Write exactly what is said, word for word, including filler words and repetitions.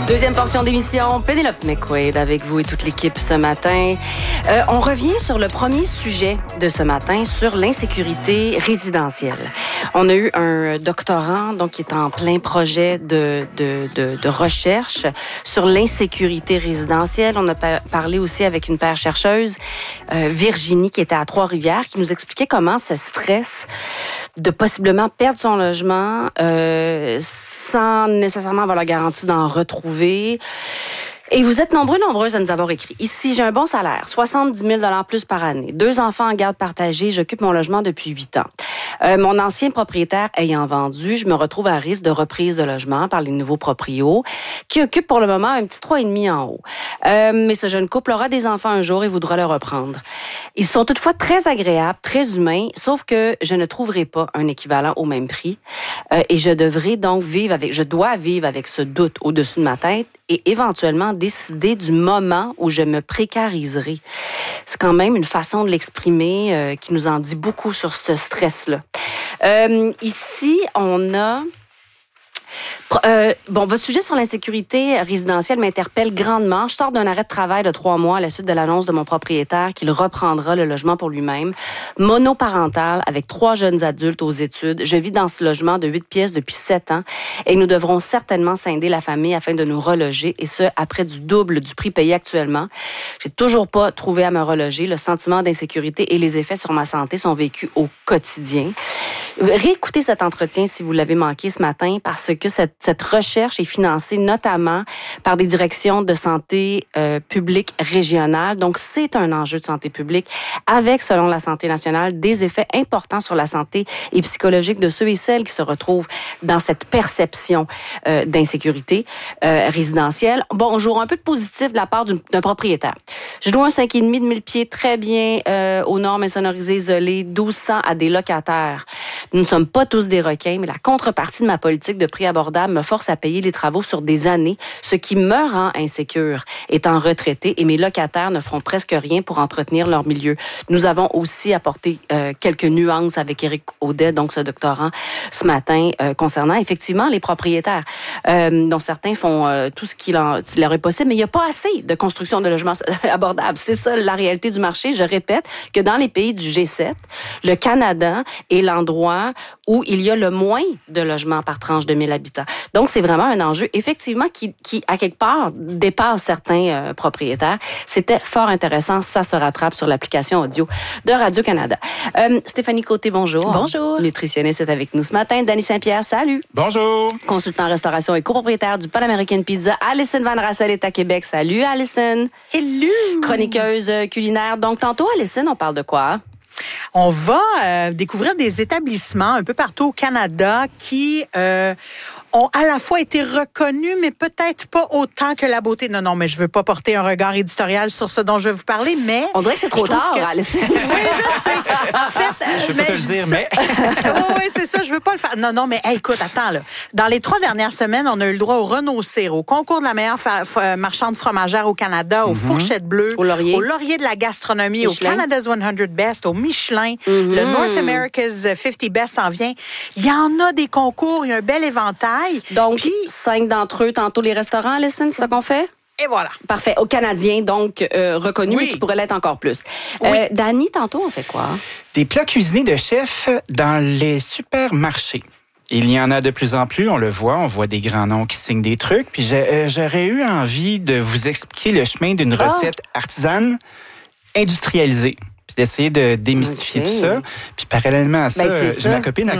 Deuxième portion d'émission, Pénélope McQuaid avec vous et toute l'équipe ce matin. Euh, on revient sur le premier sujet de ce matin, sur l'insécurité résidentielle. On a eu un doctorant donc qui est en plein projet de, de, de, de recherche sur l'insécurité résidentielle. On a pa- parlé aussi avec une paire chercheuse, euh, Virginie, qui était à Trois-Rivières, qui nous expliquait comment ce stress de possiblement perdre son logement euh, sans nécessairement avoir la garantie d'en retrouver. Et vous êtes nombreux, nombreuses à nous avoir écrit. Ici, j'ai un bon salaire, soixante-dix mille dollars plus par année. Deux enfants en garde partagée, j'occupe mon logement depuis huit ans. Euh, mon ancien propriétaire ayant vendu, je me retrouve à risque de reprise de logement par les nouveaux proprios qui occupent pour le moment un petit trois et demi en haut. Euh, mais ce jeune couple aura des enfants un jour et voudra le reprendre. Ils sont toutefois très agréables, très humains, sauf que je ne trouverai pas un équivalent au même prix. Euh, et je devrais donc vivre avec, je dois vivre avec ce doute au-dessus de ma tête et éventuellement décider du moment où je me précariserai. C'est quand même une façon de l'exprimer euh, qui nous en dit beaucoup sur ce stress-là. Euh, ici, on a... Euh, bon, votre sujet sur l'insécurité résidentielle m'interpelle grandement. Je sors d'un arrêt de travail de trois mois à la suite de l'annonce de mon propriétaire qu'il reprendra le logement pour lui-même. Monoparental, avec trois jeunes adultes aux études. Je vis dans ce logement de huit pièces depuis sept ans et nous devrons certainement scinder la famille afin de nous reloger, et ce, après du double du prix payé actuellement. J'ai toujours pas trouvé à me reloger. Le sentiment d'insécurité et les effets sur ma santé sont vécus au quotidien. Réécoutez cet entretien si vous l'avez manqué ce matin, parce que cette, cette recherche est financée notamment par des directions de santé euh, publique régionale. Donc, c'est un enjeu de santé publique avec, selon la Santé nationale, des effets importants sur la santé et psychologique de ceux et celles qui se retrouvent dans cette perception euh, d'insécurité euh, résidentielle. Bonjour, un peu de positif de la part d'un, d'un propriétaire. Je loue un cinq virgule cinq de mille pieds très bien euh, aux normes insonorisées, isolées, douze cents à des locataires. Nous ne sommes pas tous des requins, mais la contrepartie de ma politique de prix abordable me force à payer les travaux sur des années, ce qui me rend insécure, étant retraitée, et mes locataires ne feront presque rien pour entretenir leur milieu. Nous avons aussi apporté euh, quelques nuances avec Éric Audet, donc ce doctorant, ce matin, euh, concernant effectivement les propriétaires, euh, dont certains font euh, tout ce qu'il leur est possible, mais il n'y a pas assez de construction de logements abordables. C'est ça la réalité du marché. Je répète que dans les pays du G sept, le Canada est l'endroit où il y a le moins de logements par tranche de mille habitants. Donc, c'est vraiment un enjeu, effectivement, qui, qui à quelque part, dépasse certains euh, propriétaires. C'était fort intéressant. Ça se rattrape sur l'application audio de Radio-Canada. Euh, Stéphanie Côté, bonjour. Bonjour. Nutritionniste est avec nous ce matin. Dany Saint-Pierre, salut. Bonjour. Consultant en restauration et copropriétaire du Pan American Pizza. Alison Van Rassel est à Québec. Salut, Alison. Hello. Chroniqueuse culinaire. Donc, tantôt, Alison, on parle de quoi? On va euh, découvrir des établissements un peu partout au Canada qui euh, ont à la fois été reconnus, mais peut-être pas autant que la beauté. Non, non, mais je veux pas porter un regard éditorial sur ce dont je vais vous parler, mais... On dirait que c'est trop tard, que... Alison. Oui, je sais. En fait... Je peux te le dire, mais... oui, oui, c'est ça, je veux pas le faire. Non, non, mais hey, écoute, attends, là. Dans les trois dernières semaines, on a eu le droit au Renault Cyr, au concours de la meilleure fa- fa- marchande fromagère au Canada, aux mm-hmm. fourchettes bleues, au laurier, au laurier de la gastronomie, Michelin. au Canada's one hundred Best, au Michelin, mm-hmm. le North America's fifty Best s'en vient. Il y en a des concours, il y a un bel éventail. Donc, Puis, cinq d'entre eux, tantôt les restaurants, Alison, c'est ça qu'on fait? Et voilà. Parfait. Aux Canadiens, donc, euh, reconnus, Oui. mais qui pourraient l'être encore plus. Oui. Euh, Dany, tantôt, on fait quoi? Des plats cuisinés de chef dans les supermarchés. Il y en a de plus en plus, on le voit, on voit des grands noms qui signent des trucs. Puis j'ai, euh, j'aurais eu envie de vous expliquer le chemin d'une Ah. recette artisane industrialisée. Puis d'essayer de démystifier Okay. tout ça. Puis parallèlement à ça, Ben, c'est j'ai ça. ma copine à